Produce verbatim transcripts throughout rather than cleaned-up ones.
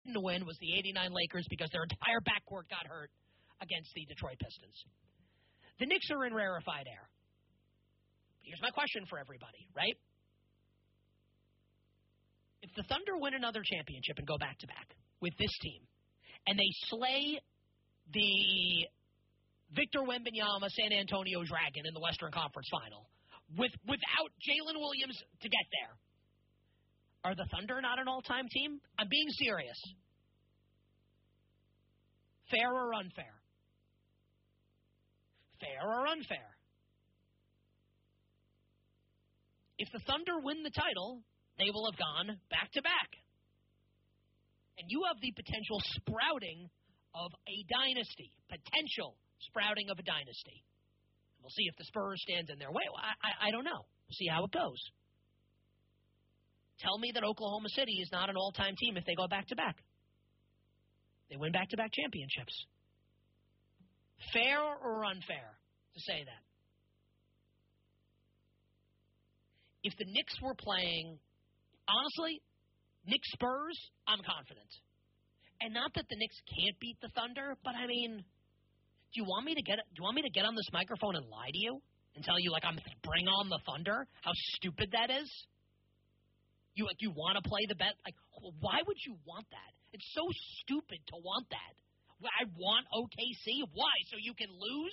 destined to win was the eighty-nine Lakers because their entire backcourt got hurt against the Detroit Pistons. The Knicks are in rarefied air. Here's my question for everybody, right? If the Thunder win another championship and go back-to-back with this team, and they slay the Victor Wembanyama San Antonio Dragon in the Western Conference Final with without Jalen Williams to get there, are the Thunder not an all-time team? I'm being serious. Fair or unfair? Fair or unfair? If the Thunder win the title, they will have gone back-to-back. And you have the potential sprouting of a dynasty, potential sprouting of a dynasty. We'll see if the Spurs stand in their way. I, I, I don't know. We'll see how it goes. Tell me that Oklahoma City is not an all-time team if they go back-to-back. They win back-to-back championships. Fair or unfair to say that? If the Knicks were playing, honestly, Knicks Spurs, I'm confident. And not that the Knicks can't beat the Thunder, but I mean, do you want me to get do you want me to get on this microphone and lie to you and tell you like I'm bring on the Thunder? How stupid that is? You like you want to play the bet? Like, why would you want that? It's so stupid to want that. I want O K C. Why? So you can lose?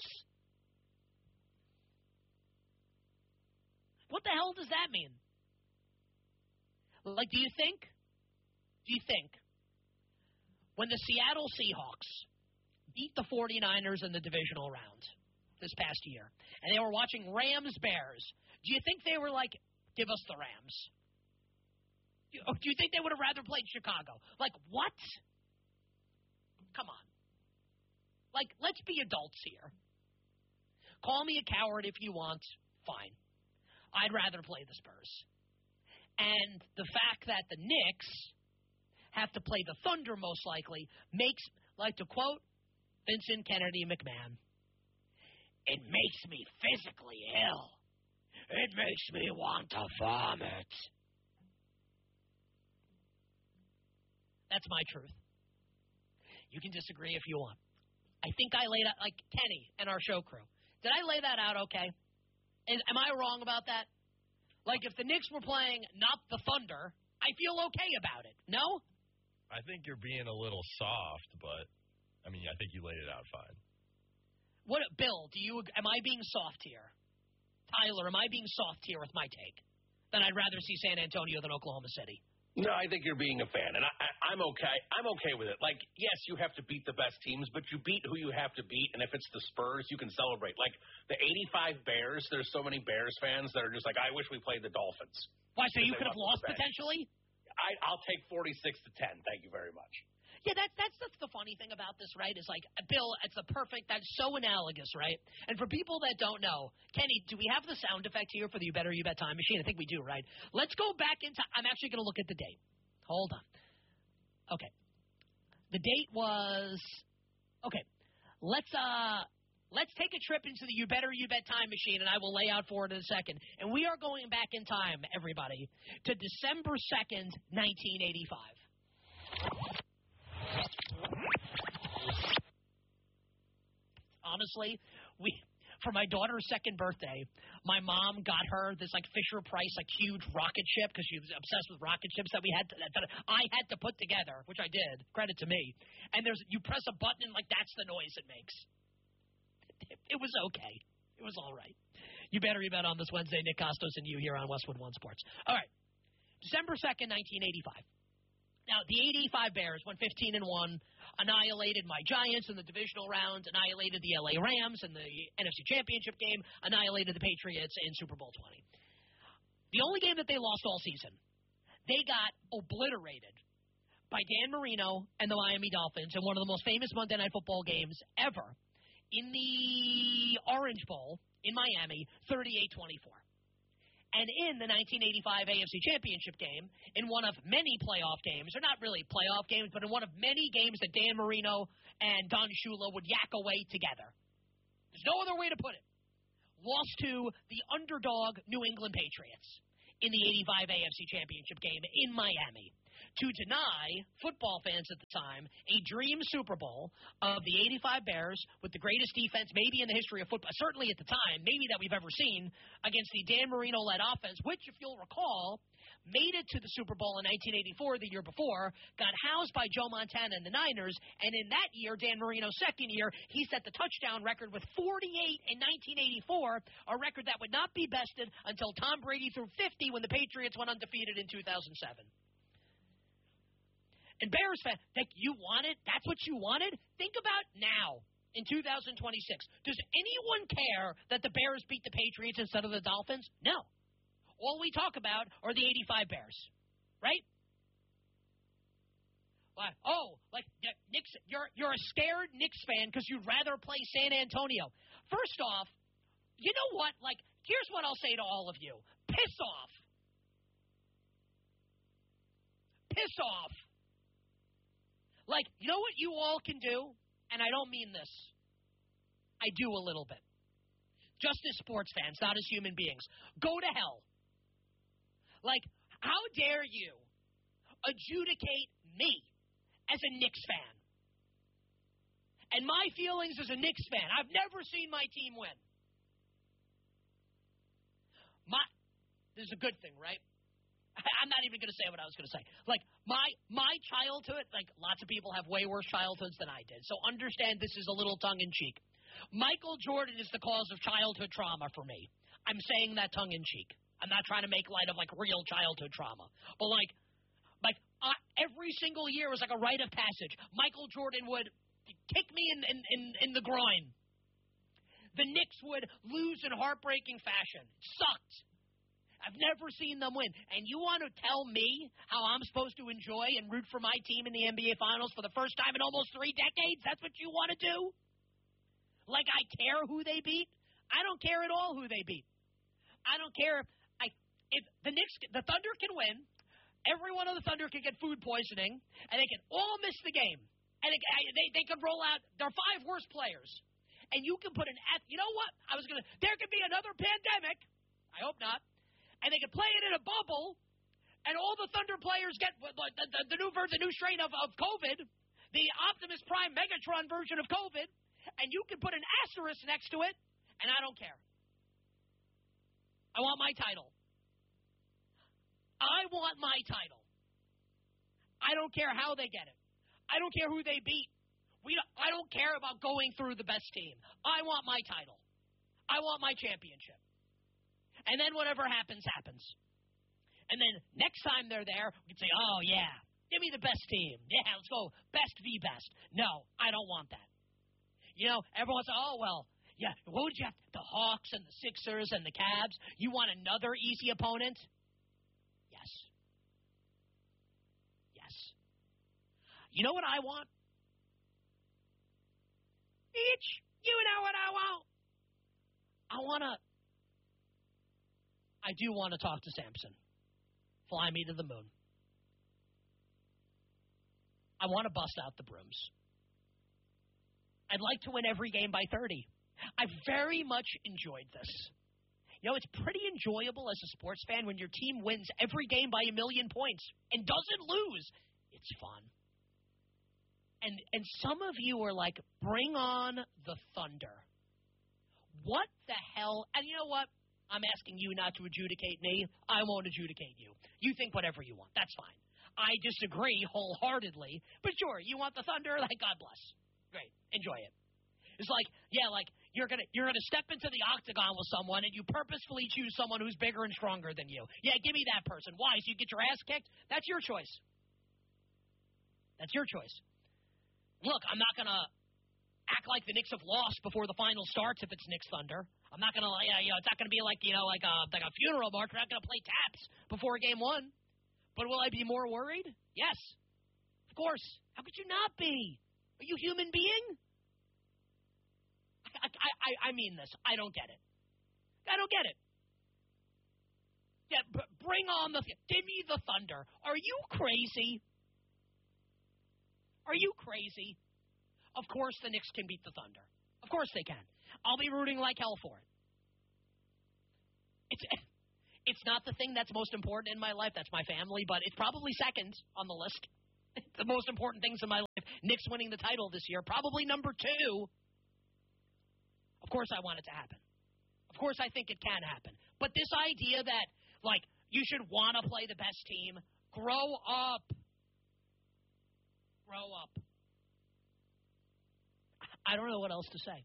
What the hell does that mean? Like, do you think? Do you think when the Seattle Seahawks beat the forty-niners in the divisional round this past year, and they were watching Rams-Bears, do you think they were like, give us the Rams? Do you think they would have rather played Chicago? Like, what? Come on. Like, let's be adults here. Call me a coward if you want. Fine. I'd rather play the Spurs. And the fact that the Knicks have to play the Thunder most likely makes, like to quote Vincent Kennedy McMahon, it makes me physically ill. It makes me want to vomit. That's my truth. You can disagree if you want. I think I laid out, like Kenny and our show crew. Did I lay that out okay? And am I wrong about that? Like, if the Knicks were playing not the Thunder, I feel okay about it. No? I think you're being a little soft, but, I mean, I think you laid it out fine. What, Bill, do you, am I being soft here? Tyler, am I being soft here with my take? That I'd rather see San Antonio than Oklahoma City? No, I think you're being a fan, and I, I, I'm okay. I'm okay with it. Like, yes, you have to beat the best teams, but you beat who you have to beat, and if it's the Spurs, you can celebrate. Like, the eighty-five Bears, there's so many Bears fans that are just like, I wish we played the Dolphins. Why, so you could have lost potentially? I, I'll take forty-six to ten. Thank you very much. Yeah, that, that's the, the funny thing about this, right, is like, Bill, it's a perfect, that's so analogous, right? And for people that don't know, Kenny, do we have the sound effect here for the You Better You Bet Time Machine? I think we do, right? Let's go back into, I'm actually going to look at the date. Hold on. Okay. The date was, okay, let's, uh, let's take a trip into the You Better You Bet Time Machine, and I will lay out for it in a second. And we are going back in time, everybody, to December second, nineteen eighty-five. Honestly, we for my daughter's second birthday, my mom got her this like Fisher Price like huge rocket ship because she was obsessed with rocket ships that we had to, that I had to put together, which I did. Credit to me. And there's you press a button and like that's the noise it makes. It, it was okay. It was all right. You Better You Bet on this Wednesday. Nick Costos and you here on Westwood One Sports. All right, December second, nineteen eighty-five. Now, the eighty-five Bears went fifteen and one, annihilated my Giants in the divisional round, annihilated the L A Rams in the N F C Championship game, annihilated the Patriots in Super Bowl twenty. The only game that they lost all season, they got obliterated by Dan Marino and the Miami Dolphins in one of the most famous Monday Night Football games ever in the Orange Bowl in Miami, thirty-eight twenty-four. And in the nineteen eighty-five A F C Championship game, in one of many playoff games, or not really playoff games, but in one of many games that Dan Marino and Don Shula would yak away together. There's no other way to put it. Lost to the underdog New England Patriots in the eighty-five A F C Championship game in Miami. to deny football fans at the time a dream Super Bowl of the eighty-five Bears with the greatest defense maybe in the history of football, certainly at the time, maybe that we've ever seen, against the Dan Marino-led offense, which, if you'll recall, made it to the Super Bowl in nineteen eighty-four, the year before, got housed by Joe Montana and the Niners, and in that year, Dan Marino's second year, he set the touchdown record with forty-eight in nineteen eighty-four, a record that would not be bested until Tom Brady threw fifty when the Patriots went undefeated in two thousand seven. And Bears fans, like, you wanted, that's what you wanted? Think about now, in two thousand twenty-six. Does anyone care that the Bears beat the Patriots instead of the Dolphins? No. All we talk about are the eighty-five Bears, right? What? Oh, like Knicks, you're you're a scared Knicks fan because you'd rather play San Antonio. First off, you know what? Like, here's what I'll say to all of you: piss off, piss off. Like, you know what you all can do, and I don't mean this. I do a little bit. Just as sports fans, not as human beings. Go to hell. Like, how dare you adjudicate me as a Knicks fan? And my feelings as a Knicks fan. I've never seen my team win. My, this is a good thing, right? I'm not even going to say what I was going to say. Like, my my childhood, like, lots of people have way worse childhoods than I did. So understand this is a little tongue-in-cheek. Michael Jordan is the cause of childhood trauma for me. I'm saying that tongue-in-cheek. I'm not trying to make light of, like, real childhood trauma. But, like, like uh, every single year was like a rite of passage. Michael Jordan would kick me in, in, in, in the groin. The Knicks would lose in heartbreaking fashion. It sucked. I've never seen them win. And you want to tell me how I'm supposed to enjoy and root for my team in the N B A Finals for the first time in almost three decades? That's what you want to do? Like I care who they beat? I don't care at all who they beat. I don't care if, I, if the Knicks, the Thunder can win. Every one of the Thunder can get food poisoning, and they can all miss the game. And it, they they can roll out their five worst players. And you can put an F, you know what? I was going to, there could be another pandemic. I hope not. And they could play it in a bubble, and all the Thunder players get the, the, the new version, the new strain of, of COVID, the Optimus Prime Megatron version of COVID, and you can put an asterisk next to it, and I don't care. I want my title. I want my title. I don't care how they get it. I don't care who they beat. We don't, I don't care about going through the best team. I want my title. I want my championship. And then whatever happens, happens. And then next time they're there, we can say, oh, yeah, give me the best team. Yeah, let's go best v. best. No, I don't want that. You know, everyone's, oh, well, yeah, what would you have? The Hawks and the Sixers and the Cavs. You want another easy opponent? Yes. Yes. You know what I want? Bitch, you know what I want. I want to, I do want to talk to Samson. Fly me to the moon. I want to bust out the brooms. I'd like to win every game by thirty. I very much enjoyed this. You know, it's pretty enjoyable as a sports fan when your team wins every game by a million points and doesn't lose. It's fun. And and some of you are like, bring on the Thunder. What the hell? And you know what? I'm asking you not to adjudicate me. I won't adjudicate you. You think whatever you want. That's fine. I disagree wholeheartedly. But sure, you want the Thunder? Like, God bless. Great. Enjoy it. It's like, yeah, like you're gonna you're gonna step into the octagon with someone and you purposefully choose someone who's bigger and stronger than you. Yeah, give me that person. Why? So you get your ass kicked? That's your choice. That's your choice. Look, I'm not gonna act like the Knicks have lost before the final starts if it's Knicks Thunder. I'm not gonna, yeah, you know, it's not gonna be like you know, like a like a funeral march. We're not gonna play taps before game one. But will I be more worried? Yes, of course. How could you not be? Are you a human being? I, I, I mean this. I don't get it. I don't get it. Yeah, b- bring on the. Give me the Thunder. Are you crazy? Are you crazy? Of course the Knicks can beat the Thunder. Of course they can. I'll be rooting like hell for it. It's It's not the thing that's most important in my life. That's my family, but it's probably second on the list. The most important things in my life. Knicks winning the title this year, probably number two. Of course I want it to happen. Of course I think it can happen. But this idea that, like, you should want to play the best team, grow up. Grow up. I don't know what else to say.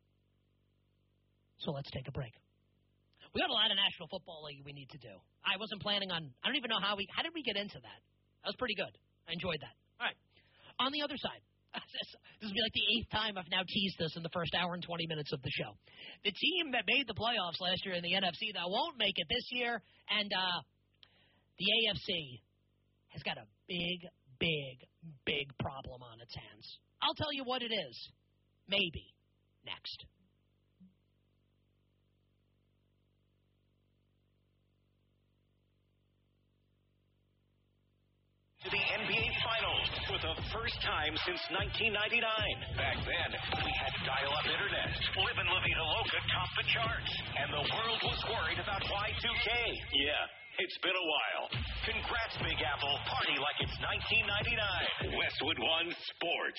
So let's take a break. We got a lot of National Football League we need to do. I wasn't planning on, I don't even know how we, how did we get into that? That was pretty good. I enjoyed that. All right. On the other side, this will be like the eighth time I've now teased this in the first hour and twenty minutes of the show. The team that made the playoffs last year in the N F C that won't make it this year, and uh, the A F C has got a big, big, big problem on its hands. I'll tell you what it is. Maybe. Next. To the N B A Finals for the first time since nineteen ninety-nine. Back then, we had dial-up internet. Live and La Vida Loca topped the charts, and the world was worried about Y two K. Yeah, it's been a while. Congrats, Big Apple. Party like it's nineteen ninety-nine. Westwood One Sports.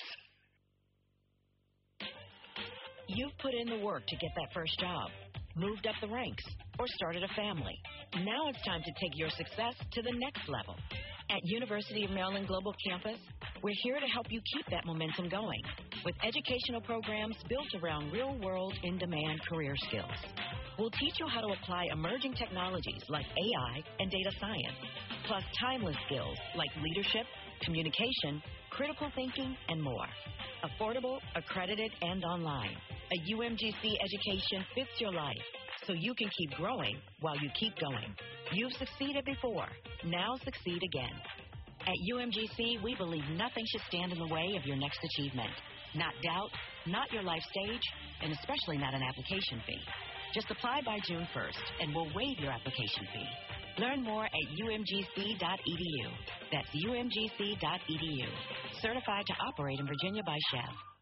You've put in the work to get that first job, moved up the ranks, or started a family. Now it's time to take your success to the next level. At University of Maryland Global Campus, we're here to help you keep that momentum going with educational programs built around real-world, in-demand career skills. We'll teach you how to apply emerging technologies like A I and data science, plus timeless skills like leadership, communication, critical thinking, and more. Affordable, accredited, and online. A U M G C education fits your life, so you can keep growing while you keep going. You've succeeded before. Now succeed again. At U M G C, we believe nothing should stand in the way of your next achievement. Not doubt, not your life stage, and especially not an application fee. Just apply by June first, and we'll waive your application fee. Learn more at U M G C dot E D U. That's U M G C dot E D U. Certified to operate in Virginia by Chev.